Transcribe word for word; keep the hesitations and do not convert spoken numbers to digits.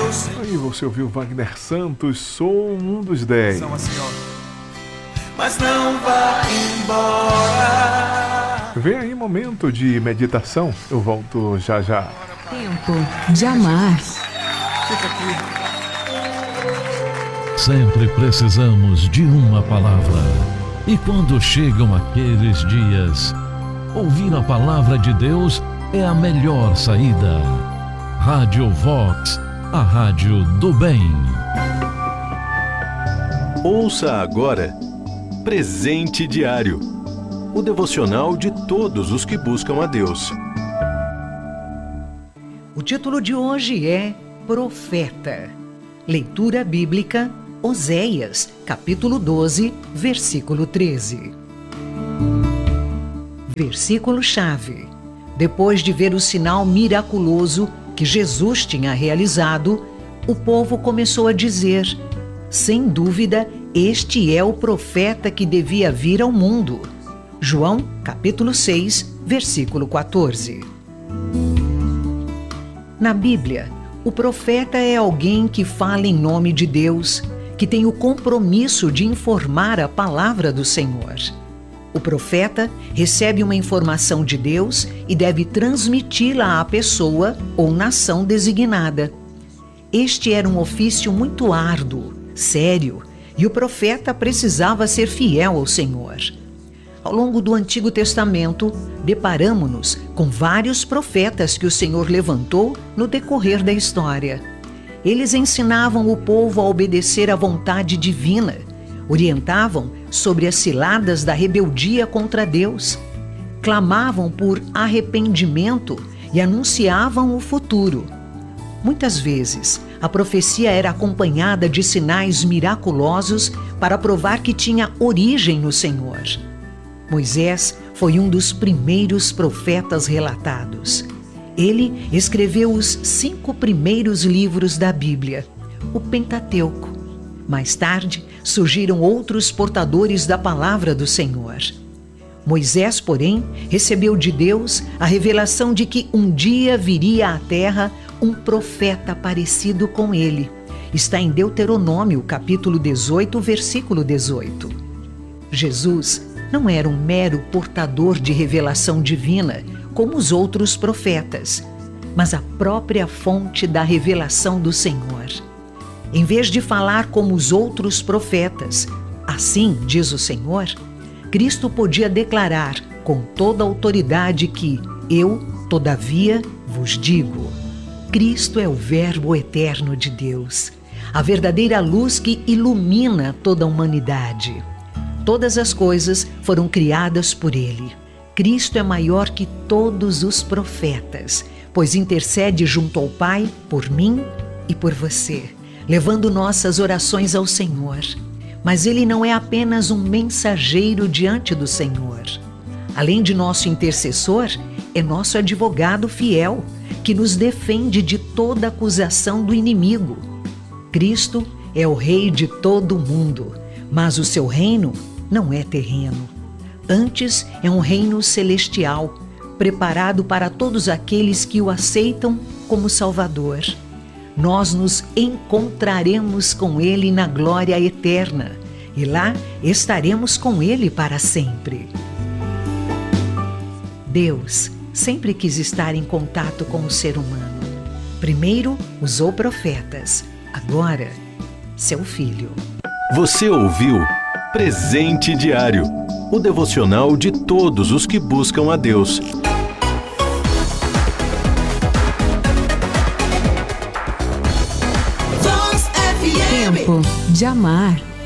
Aí você ouviu Wagner Santos, Sou um dos dez. Mas não vá embora. Vem aí momento de meditação, eu volto já já. Tempo de amar. Fica aqui. Sempre precisamos de uma palavra. E quando chegam aqueles dias, ouvir a palavra de Deus é a melhor saída. Rádio Vox, a rádio do bem. Ouça agora Presente Diário, o devocional de todos os que buscam a Deus. O título de hoje é Profeta. Leitura bíblica, Oséias, capítulo doze, versículo treze. Versículo-chave. Depois de ver o sinal miraculoso que Jesus tinha realizado, o povo começou a dizer: sem dúvida, este é o profeta que devia vir ao mundo. João, capítulo seis, versículo quatorze. Na Bíblia, o profeta é alguém que fala em nome de Deus, que tem o compromisso de informar a palavra do Senhor. O profeta recebe uma informação de Deus e deve transmiti-la à pessoa ou nação designada. Este era um ofício muito árduo, sério, e o profeta precisava ser fiel ao Senhor. Ao longo do Antigo Testamento, deparamo-nos com vários profetas que o Senhor levantou no decorrer da história. Eles ensinavam o povo a obedecer à vontade divina, orientavam sobre as ciladas da rebeldia contra Deus, clamavam por arrependimento e anunciavam o futuro. Muitas vezes, a profecia era acompanhada de sinais miraculosos para provar que tinha origem no Senhor. Moisés foi um dos primeiros profetas relatados. Ele escreveu os cinco primeiros livros da Bíblia, o Pentateuco. Mais tarde, surgiram outros portadores da palavra do Senhor. Moisés, porém, recebeu de Deus a revelação de que um dia viria à terra um profeta parecido com ele. Está em Deuteronômio, capítulo dezoito, versículo dezoito. Jesus não era um mero portador de revelação divina, como os outros profetas, mas a própria fonte da revelação do Senhor. Em vez de falar como os outros profetas, assim diz o Senhor, Cristo podia declarar com toda a autoridade que eu, todavia, vos digo. Cristo é o Verbo eterno de Deus, a verdadeira luz que ilumina toda a humanidade. Todas as coisas foram criadas por Ele. Cristo é maior que todos os profetas, pois intercede junto ao Pai por mim e por você, levando nossas orações ao Senhor. Mas Ele não é apenas um mensageiro diante do Senhor. Além de nosso intercessor, é nosso advogado fiel, que nos defende de toda acusação do inimigo. Cristo é o Rei de todo o mundo, mas o seu reino não é terreno. Antes, é um reino celestial, preparado para todos aqueles que o aceitam como Salvador. Nós nos encontraremos com Ele na glória eterna, e lá estaremos com Ele para sempre. Deus sempre quis estar em contato com o ser humano. Primeiro usou profetas, agora seu Filho. Você ouviu Presente Diário, o devocional de todos os que buscam a Deus. Tempo de amar.